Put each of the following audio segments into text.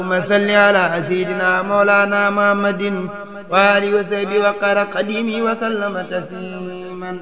اللهم صل على سيدنا مولانا محمد وآله وصحبه وقر قديمي وسلم تسليما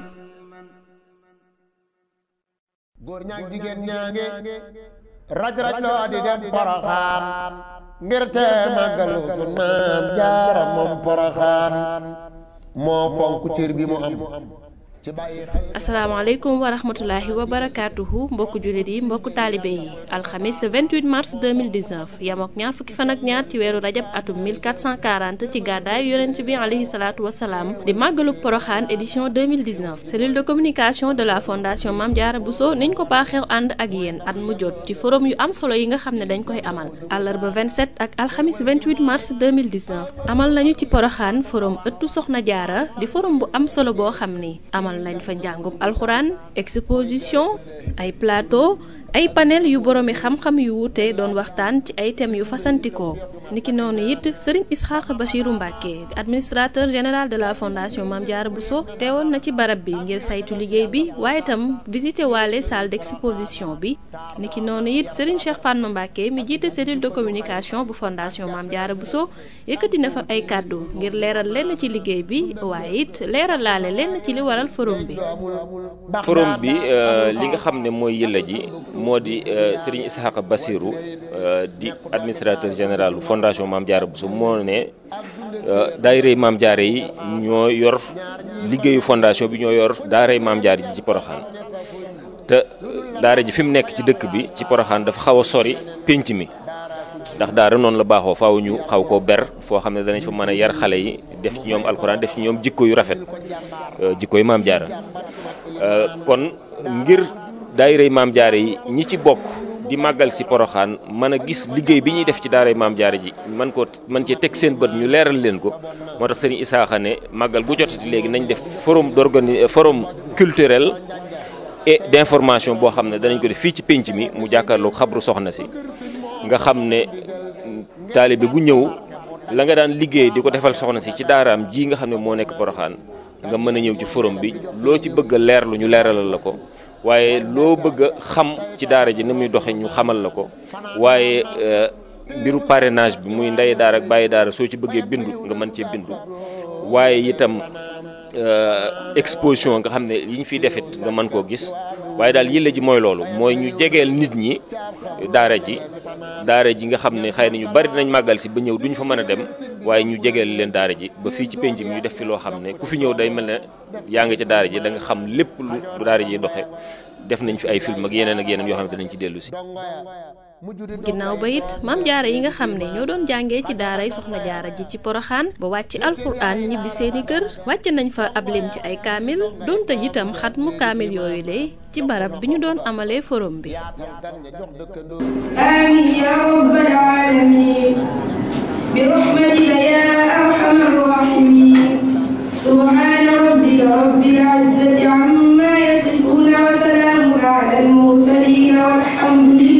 góor ñaag jigéen ñaange raj-raj loo di dem Poroxaan ngir te màggalu sun maam Jaara moom Poroxaan moo fonk cër bi mu am. asalaamaaleykum wa rahmatulahi wa barakaatuhu mbokku jullit yi mbokku taalibe yi alxamis 28 mars 2019 yamook ñaar fukki fan ak ñaar ci weeru rajab atum 1440 ci gàddaay yonent bi alayhi salaatu wasalaam di màggaluk poroxaan édition 2019 cellule de communication de la fondation Mame Diarra Bousso niñ ko baaxew ànd ak yéen at mu jot ci forum yu am solo yi nga xam ne dañ koy amal àllarba 27 ak alxamis 28 mars 2019 amal nañu ci poroxaan forum ëttu soxna jaara di forum bu am solo boo xam ni amal nañ fa njàngum alxuraan exposition ay plateau ay panel yu boroomi xam-xam yu wuute doon waxtaan ci ay thèmes yu fasantikoo niki noonu it Serigne Isxaaq Bachiru Mbàkke administrateur général de la fondation Mame Diarra Bousso teewoon na ci barab bi ngir saytu liggéey bi waaye itam visité waale salle d'exposition bi niki noonu it Serigne Cheikh Fatma Mbàkke mi jiite cellule de communication bu fondation Mame Diarra Bousso yëkkati na fa ay kàddu ngir leeral lenn ci liggéey bi waaye it leeral laale lenn ci li waral forum bi. forum bi li nga xam ne mooy yëlla ji moo di Serigne Ishaqa Bassirou di administrateur général bu fondation Mame Diarra Bousso moo ne daayira Mame Diarra yi ñoo yor liggéeyu fondation bi ñoo yor daaray Mame Diarra ji ci Poroxaan te daara ji fi mu nekk ci dëkk bi ci Poroxaan dafa xaw a sori pénc mi ndax daara noonu la baaxoo faaw ñu xaw koo ber foo xam ne danañ fa mën a yar xale yi def ci ñoom alxuraan def ci ñoom jikko yu rafet jikko yu Mame Diarra kon ngir daayira Mame Diarra yi ñi ci bokk di màggal si Poroxaan mën a gis liggéey bi ñuy def ci daaray Mame Diarra ji man cee teg seen bët ñu leeral leen ko moo tax Serigne Isaaxa ne màggal gu jotati léegi nañ def forum culturel et d'information boo xam ne danañ ko def fii ci pénc mi mu jàkkaarloog xabru soxna si nga xam ne taalibe bu ñëw la nga daan liggéey di ko defal soxna si ci daaraam ji nga xam ne moo nekk Poroxaan nga mën a ñëw ci forum bi loo ci bëgg a leerlu ñu leeralal la ko waaye loo bëgg a xam ci daara ji ni muy doxe ñu xamal la ko waaye mbiru parrainage bi muy ndey daara ak bàyyi daara soo ci bëggee bindu nga mën cee bindu waaye itam exposition nga xam ne yi ñu fiy defit nga mën koo gis waaye daal yëlla ji mooy loolu mooy ñu jegeel nit ñi daara ji nga xam ne xëy na ñu bari dinañ màggal si ba ñëw duñ fa mën a dem waaye ñu jegeel leen daara ji ba fii ci penc mi ñu def fi loo xam ne ku fi ñëw day mel ne yaa nga ca daara ji da nga xam lépp lu daara ji doxe def nañ fi ay film ak yeneen yoo xam ne dinañ ci dellu si. ginnaaw ba it Mame Diarra yi nga xam ne ñoo doon jàngee ci daaray soxna jaara ji ci Poroxaan ba wàcc alxuraan ñibbi seeni kër wàcc nañ fa ab lim ci ay kaamil doon tëj itam xatmu kaamil yooyu le ci barab bi ñu doon amalee forum bi. amiin yaa rabbal aalamiin bi rahmatika yaa arhamar raahimiin subhaana rabbika rabbil